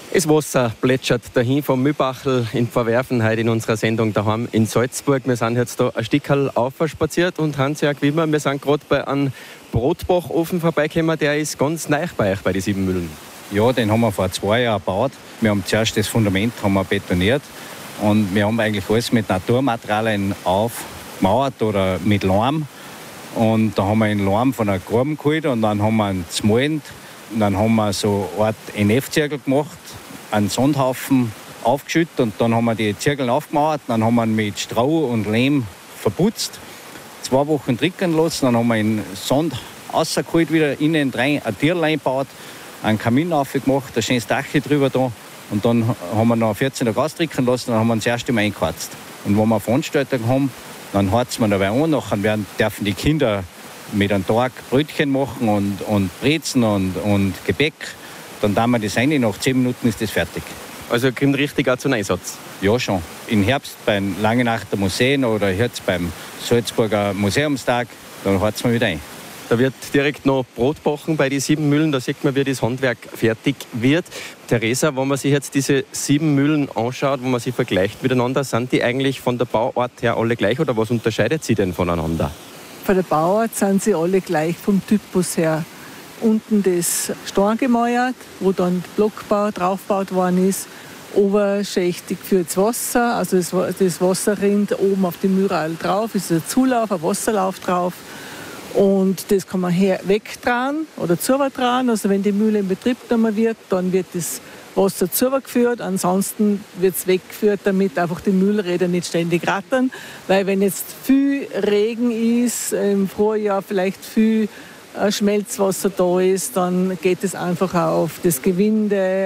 Das Wasser plätschert dahin vom Mühlbachel in Verwerfen, heute in unserer Sendung daheim in Salzburg. Wir sind jetzt da ein Stückchen aufspaziert und Hans-Jörg Wimmer, wir sind gerade bei einem Brotbachofen vorbeigekommen, der ist ganz neu bei euch, bei den Siebenmühlen. Ja, den haben wir vor 2 Jahren gebaut. Wir haben zuerst das Fundament haben wir betoniert und wir haben eigentlich alles mit Naturmaterialien aufgemauert oder mit Leim. Und da haben wir einen Leim von einer Graben geholt und dann haben wir ihn zermahlen. Und dann haben wir so eine Art NF-Zirkel gemacht, einen Sandhaufen aufgeschüttet und dann haben wir die Zirkeln aufgemauert. Dann haben wir ihn mit Stroh und Lehm verputzt, 2 Wochen trocknen lassen. Dann haben wir den Sand rausgeholt, wieder innen rein, ein Tierl eingebaut, einen Kamin aufgemacht, ein schönes Dach drüber da. Und dann haben wir noch 14 Tage austrocknen lassen, dann haben wir ihn das erste Mal eingeheizt. Und wenn wir Veranstaltungen haben, dann heizen wir dabei an, nachher dürfen die Kinder mit einem Tag Brötchen machen und Brezen und Gebäck. Dann tun wir das rein, nach 10 Minuten ist das fertig. Also kommt richtig auch zum Einsatz? Ja, schon. Im Herbst beim Langenachter Museen oder jetzt beim Salzburger Museumstag, dann heizen wir wieder ein. Da wird direkt noch Brot backen bei den Siebenmühlen, da sieht man, wie das Handwerk fertig wird. Theresa, wenn man sich jetzt diese 7 Mühlen anschaut, wo man sie vergleicht miteinander, sind die eigentlich von der Bauart her alle gleich oder was unterscheidet sie denn voneinander? Von der Bauart sind sie alle gleich vom Typus her. Unten das Steingemäuert, wo dann Blockbau draufgebaut worden ist. Oberschächtig für das Wasser, also das Wasser rinnt oben auf die Mühlrad drauf, ist ein Zulauf, ein Wasserlauf drauf. Und das kann man wegtragen oder zutragen. Also wenn die Mühle in Betrieb genommen wird, dann wird das Wasser zugeführt. Ansonsten wird es weggeführt, damit einfach die Mühlräder nicht ständig rattern. Weil wenn jetzt viel Regen ist, im Frühjahr vielleicht viel Schmelzwasser da ist, dann geht es einfach auf das Gewinde,